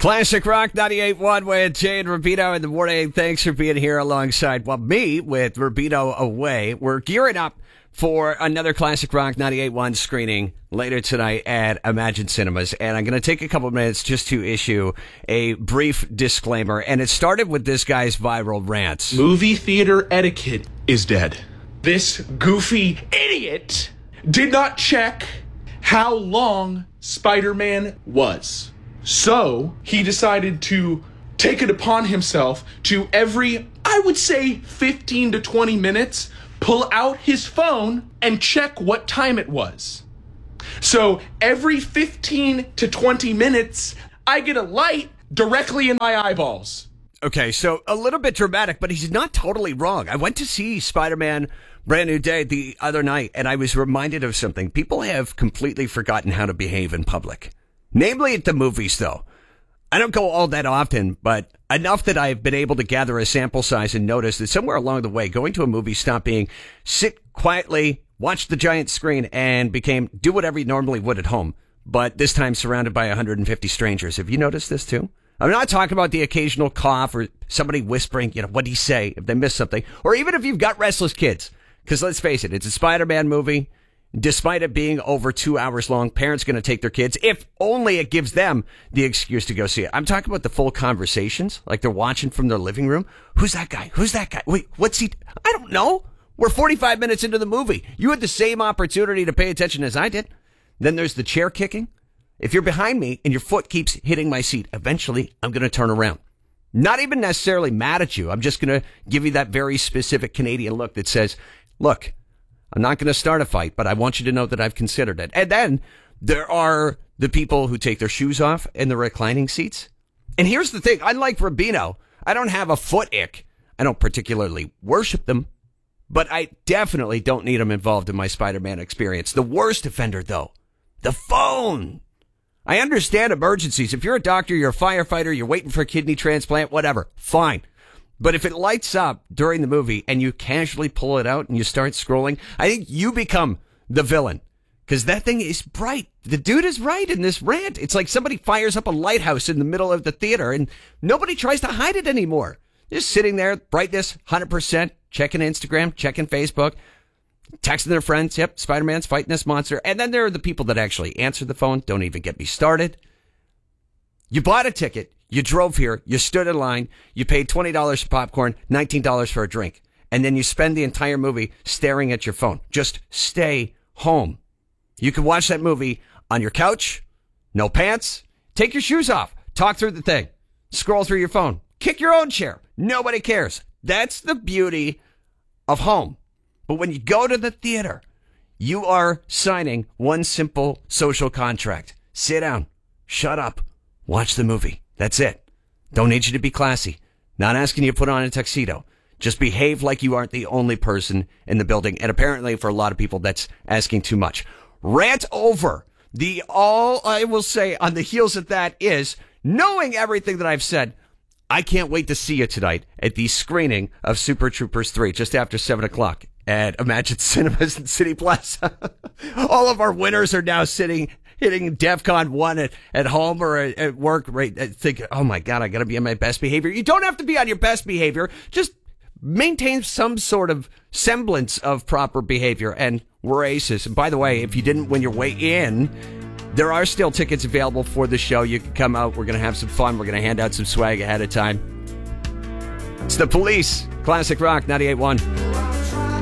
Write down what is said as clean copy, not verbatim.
Classic Rock 98.1 with Jay and Rubino in the morning. Thanks for being here alongside me with Rubino away. We're gearing up for another Classic Rock 98.1 screening later tonight at Imagine Cinemas. And I'm going to take a couple of minutes just to issue a brief disclaimer. And it started with this guy's viral rants. Movie theater etiquette is dead. This goofy idiot did not check how long Spider-Man was. So he decided to take it upon himself to every, I would say, 15 to 20 minutes, pull out his phone and check what time it was. So every 15 to 20 minutes, I get a light directly in my eyeballs. Okay, so a little bit dramatic, but he's not totally wrong. I went to see Spider-Man Brand New Day the other night, and I was reminded of something. People have completely forgotten how to behave in public. Namely at the movies, though. I don't go all that often, but enough that I've been able to gather a sample size and notice that somewhere along the way, going to a movie stopped being sit quietly, watch the giant screen, and became do whatever you normally would at home, but this time surrounded by 150 strangers. Have you noticed this too? I'm not talking about the occasional cough or somebody whispering, what'd he say if they missed something, or even if you've got restless kids. Because let's face it, it's a Spider-Man movie. Despite it being over 2 hours long, parents going to take their kids, if only it gives them the excuse to go see it. I'm talking about the full conversations, like they're watching from their living room. Who's that guy? Who's that guy? Wait, what's he? I don't know. We're 45 minutes into the movie. You had the same opportunity to pay attention as I did. Then there's the chair kicking. If you're behind me and your foot keeps hitting my seat, eventually I'm going to turn around. Not even necessarily mad at you. I'm just going to give you that very specific Canadian look that says, look, I'm not going to start a fight, but I want you to know that I've considered it. And then there are the people who take their shoes off in the reclining seats. And here's the thing. Unlike Rubino, I don't have a foot ick. I don't particularly worship them, but I definitely don't need them involved in my Spider-Man experience. The worst offender, though, the phone. I understand emergencies. If you're a doctor, you're a firefighter, you're waiting for a kidney transplant, whatever, fine. But if it lights up during the movie and you casually pull it out and you start scrolling, I think you become the villain. Because that thing is bright. The dude is right in this rant. It's like somebody fires up a lighthouse in the middle of the theater and nobody tries to hide it anymore. Just sitting there, brightness, 100%, checking Instagram, checking Facebook, texting their friends. Yep, Spider-Man's fighting this monster. And then there are the people that actually answer the phone. Don't even get me started. You bought a ticket. You drove here, you stood in line, you paid $20 for popcorn, $19 for a drink, and then you spend the entire movie staring at your phone. Just stay home. You can watch that movie on your couch, no pants, take your shoes off, talk through the thing, scroll through your phone, kick your own chair. Nobody cares. That's the beauty of home. But when you go to the theater, you are signing one simple social contract. Sit down, shut up, watch the movie. That's it. Don't need you to be classy. Not asking you to put on a tuxedo. Just behave like you aren't the only person in the building. And apparently for a lot of people, that's asking too much. Rant over. All I will say on the heels of that is, knowing everything that I've said, I can't wait to see you tonight at the screening of Super Troopers 3 just after 7 o'clock at Imagine Cinemas in City Plaza. All of our winners are now hitting DEFCON 1 at home or at work, right? Think, oh my God, I got to be on my best behavior. You don't have to be on your best behavior. Just maintain some sort of semblance of proper behavior, and we're aces. And by the way, if you didn't win your way in, there are still tickets available for the show. You can come out. We're going to have some fun. We're going to hand out some swag ahead of time. It's The Police, Classic Rock 98.1.